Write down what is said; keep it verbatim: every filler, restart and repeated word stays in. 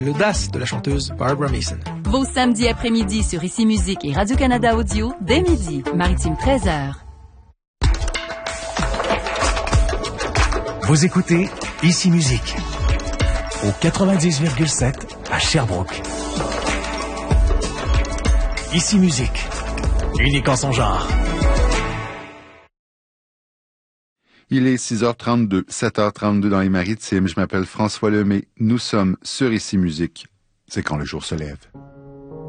L'audace de la chanteuse Barbara Mason. Vos samedis après-midi sur Ici Musique et Radio-Canada Audio, dès midi, Maritime treize heures. Vous écoutez Ici Musique au quatre-vingt-dix virgule sept à Sherbrooke. Ici Musique, unique en son genre. Il est six heures trente-deux, sept heures trente-deux dans les Maritimes. Je m'appelle François Lemay. Nous sommes sur Ici Musique. C'est quand le jour se lève.